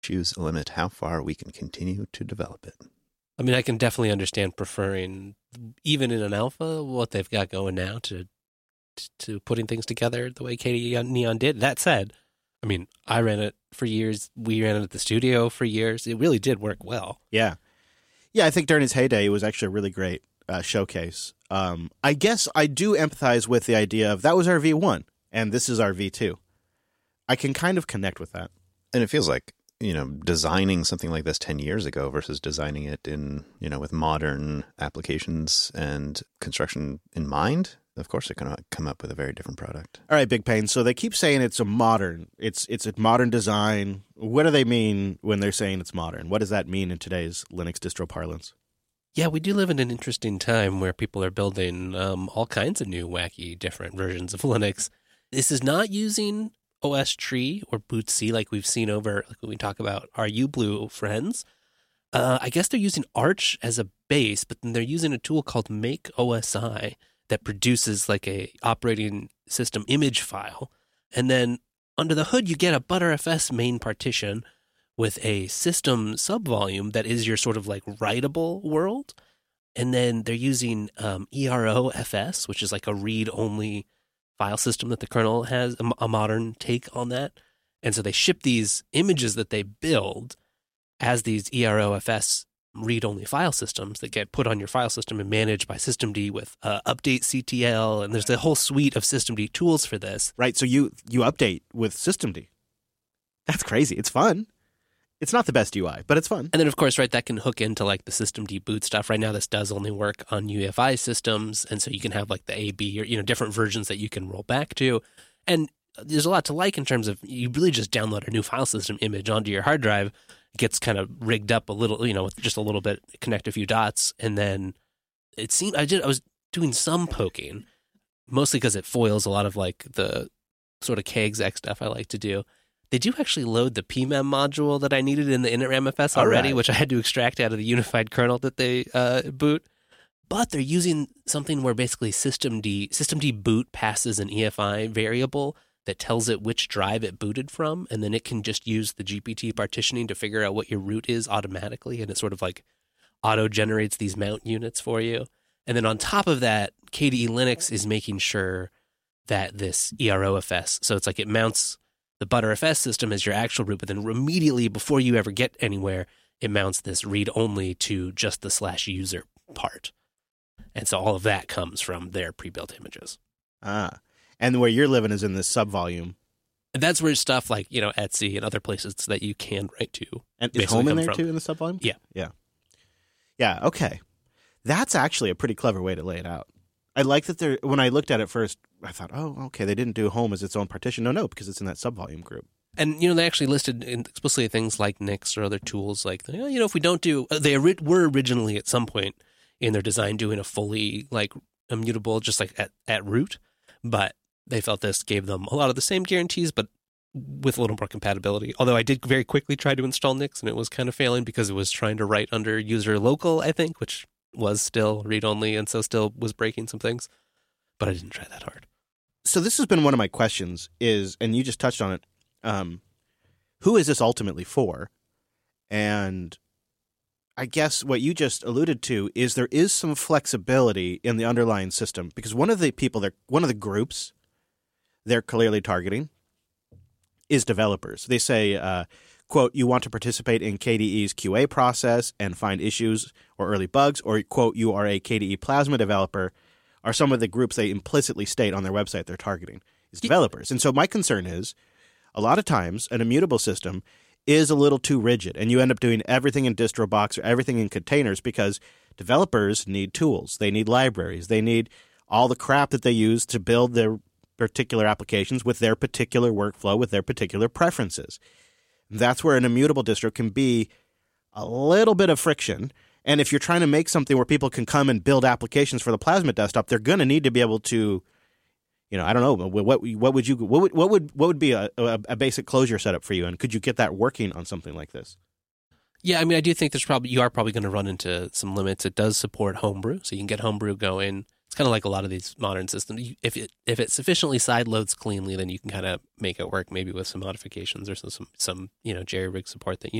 choose a limit how far we can continue to develop it. I mean, I can definitely understand preferring, even in an alpha, what they've got going now to putting things together the way KDE Neon did. That said, I mean, I ran it for years. We ran it at the studio for years. It really did work well. Yeah. Yeah, I think during its heyday, it was actually a really great showcase. I guess I do empathize with the idea of that was our V1, and this is our V2. I can kind of connect with that. And it feels like, designing something like this 10 years ago versus designing it in, with modern applications and construction in mind, of course, they're going to come up with a very different product. All right, Big Pain. So they keep saying it's a modern design. What do they mean when they're saying it's modern? What does that mean in today's Linux distro parlance? Yeah, we do live in an interesting time where people are building all kinds of new, wacky, different versions of Linux. This is not using OS Tree or bootc like we've seen over, like when we talk about our uBlue friends. I guess they're using Arch as a base, but then they're using a tool called Make OSI that produces like a operating system image file. And then under the hood, you get a Btrfs main partition with a system subvolume that is your sort of like writable world. And then they're using EROFS, which is like a read-only file system that the kernel has, a modern take on that. And so they ship these images that they build as these EROFS read-only file systems that get put on your file system and managed by systemd with update.ctl. And there's a whole suite of systemd tools for this. Right, so you update with systemd. That's crazy. It's fun. It's not the best UI, but it's fun. And then, of course, right, that can hook into like the systemd boot stuff. Right now, this does only work on UEFI systems, and so you can have like the AB or different versions that you can roll back to. And there's a lot to like in terms of you really just download a new file system image onto your hard drive, gets kind of rigged up a little, with just a little bit, connect a few dots, and then it seemed I was doing some poking, mostly because it foils a lot of like the sort of KExec stuff I like to do. They do actually load the PMEM module that I needed in the initramfs already, right, which I had to extract out of the unified kernel that they boot. But they're using something where basically systemd boot passes an EFI variable that tells it which drive it booted from, and then it can just use the GPT partitioning to figure out what your root is automatically, and it sort of like auto-generates these mount units for you. And then on top of that, KDE Linux is making sure that this EROFS, so it's like it mounts the Btrfs system as your actual root, but then immediately before you ever get anywhere, it mounts this read-only to just the /user part. And so all of that comes from their pre-built images. And where you're living is in this subvolume. And that's where stuff like, Etsy and other places that you can write to. And is Home in there too in the subvolume? Yeah. Yeah, okay. That's actually a pretty clever way to lay it out. I like that when I looked at it first, I thought, oh, okay, they didn't do Home as its own partition. No, because it's in that subvolume group. And, they actually listed explicitly things like Nix or other tools like, if we don't do, they were originally at some point in their design doing a fully like immutable, just like at root, but they felt this gave them a lot of the same guarantees, but with a little more compatibility. Although I did very quickly try to install Nix and it was kind of failing because it was trying to write under user local, I think, which was still read-only and so still was breaking some things. But I didn't try that hard. So this has been one of my questions is, and you just touched on it, who is this ultimately for? And I guess what you just alluded to is there is some flexibility in the underlying system because one of the groups they're clearly targeting is developers. They say, quote, you want to participate in KDE's QA process and find issues or early bugs, or, quote, you are a KDE Plasma developer, are some of the groups they implicitly state on their website they're targeting is developers. And so my concern is a lot of times an immutable system is a little too rigid, and you end up doing everything in DistroBox or everything in containers because developers need tools. They need libraries. They need all the crap that they use to build their particular applications with their particular workflow, with their particular preferences. That's where an immutable distro can be a little bit of friction. And if you're trying to make something where people can come and build applications for the Plasma desktop, they're going to need to be able to, I don't know, what would be a basic Clojure setup for you, and could you get that working on something like this? Yeah, I do think you are probably going to run into some limits. It does support Homebrew, so you can get Homebrew going. It's kind of like a lot of these modern systems. If it sufficiently side loads cleanly, then you can kind of make it work, maybe with some modifications or some jerry rig support that